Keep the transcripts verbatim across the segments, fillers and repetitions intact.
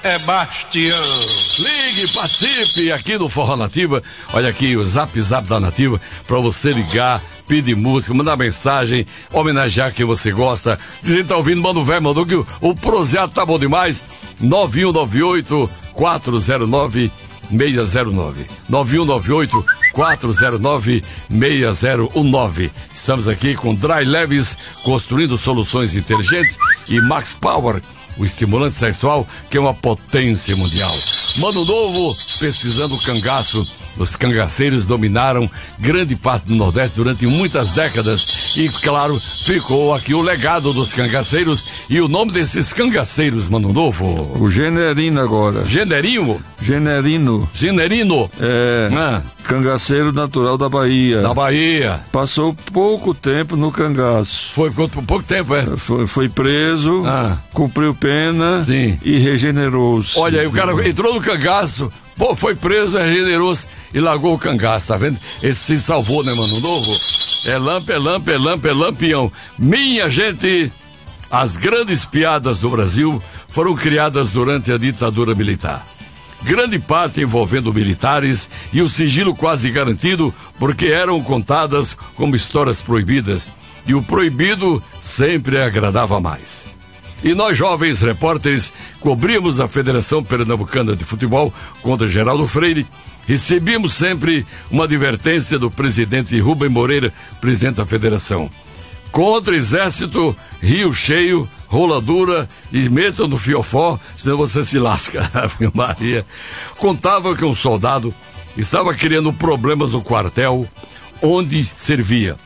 Sebastião. Ligue, participe aqui no Forró Nativa. Olha aqui o Zap Zap da Nativa pra você ligar, pedir música, mandar mensagem, homenagear quem você gosta. Dizer que tá ouvindo, manda o velho, mandou que o, o proseado tá bom demais. nove um nove oito, quatro zero nove, seis zero nove. nove um nove oito, quatro zero nove, seis zero nove. Estamos aqui com Dry Leves, construindo soluções inteligentes, e Max Power, o estimulante sexual, que é uma potência mundial. Mano Novo, pesquisando cangaço. Os cangaceiros dominaram grande parte do Nordeste durante muitas décadas e, claro, ficou aqui o legado dos cangaceiros e o nome desses cangaceiros, Mano Novo. O Generino agora. Generinho? Generino. Generino. É, ah. Cangaceiro natural da Bahia. Da Bahia. Passou pouco tempo no cangaço. Foi pouco, pouco tempo, é? Foi, foi preso, ah. cumpriu pena. Sim. E regenerou-se. Olha aí, o cara entrou no cangaço, pô, foi preso, regenerou-se e largou o cangaço, tá vendo? Esse se salvou, né, Mano Novo? É lampa, é lampa, é lampa, é lampião. Minha gente, as grandes piadas do Brasil foram criadas durante a ditadura militar. Grande parte envolvendo militares e o sigilo quase garantido porque eram contadas como histórias proibidas. E o proibido sempre agradava mais. E nós, jovens repórteres, cobríamos a Federação Pernambucana de Futebol contra Geraldo Freire. Recebíamos sempre uma advertência do presidente Rubem Moreira, presidente da federação. Contra exército, rio cheio, rola dura e metam no fiofó, senão você se lasca. Maria contava que um soldado estava criando problemas no quartel onde servia,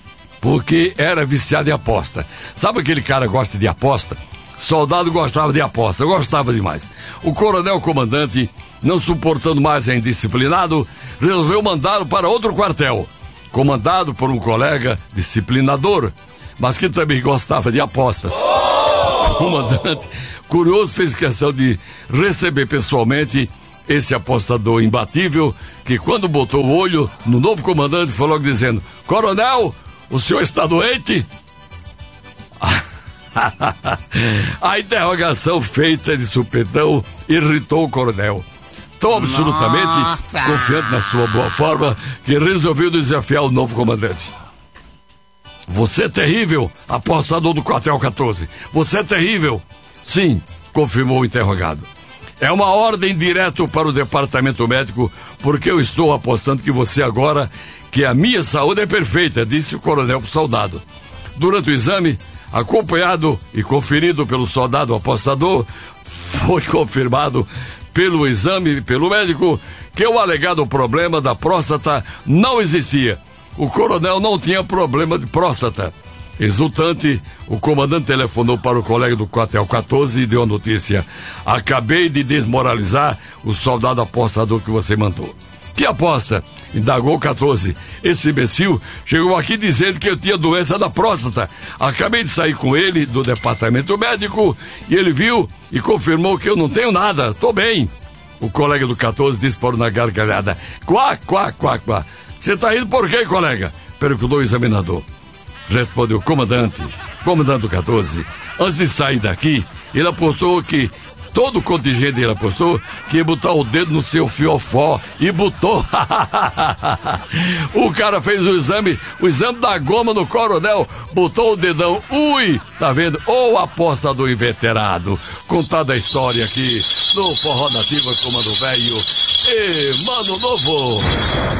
porque era viciado em aposta. Sabe aquele cara que gosta de aposta? Soldado gostava de aposta, gostava demais. O coronel comandante, não suportando mais a indisciplinado, resolveu mandá-lo para outro quartel, comandado por um colega disciplinador, mas que também gostava de apostas. O comandante, curioso, fez questão de receber pessoalmente esse apostador imbatível, que quando botou o olho no novo comandante, foi logo dizendo: coronel, o senhor está doente? A interrogação feita de supetão irritou o coronel, tão absolutamente Nossa. confiante na sua boa forma, que resolveu desafiar o novo comandante. Você é terrível, apostador do quartel quatorze. Você é terrível. Sim, confirmou o interrogado. É uma ordem direto para o departamento médico, porque eu estou apostando que você agora, que a minha saúde é perfeita, disse o coronel pro soldado. Durante o exame, acompanhado e conferido pelo soldado apostador, foi confirmado pelo exame, pelo médico, que o alegado problema da próstata não existia. O coronel não tinha problema de próstata. Exultante, o comandante telefonou para o colega do quartel quatorze e deu a notícia: acabei de desmoralizar o soldado apostador que você mandou. Que aposta? Indagou o quatorze. Esse imbecil chegou aqui dizendo que eu tinha doença da próstata. Acabei de sair com ele do departamento médico e ele viu e confirmou que eu não tenho nada, tô bem. O colega do quatorze disparou na gargalhada: quá, quá, quá, quá. Você tá indo por quê, colega? Perguntou o examinador. Respondeu o comandante, comandante do quatorze. Antes de sair daqui, ele apostou que, todo o contingente ele apostou que ia botar o dedo no seu fiofó, e botou. O cara fez o exame, o exame da goma no coronel, botou o dedão, ui, tá vendo? Ou apostador inveterado. Contada a história aqui no Forró Nativa, Comando Velho e Mano Novo.